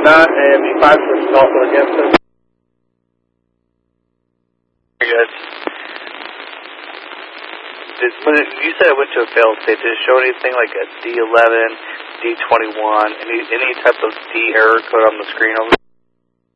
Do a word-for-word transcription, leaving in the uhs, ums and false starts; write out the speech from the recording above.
not, and V five is also against us. Very good. Did, when it, you said it went to a failed state, did it show anything like a D eleven, D twenty-one, any, any type of D error code on the screen over?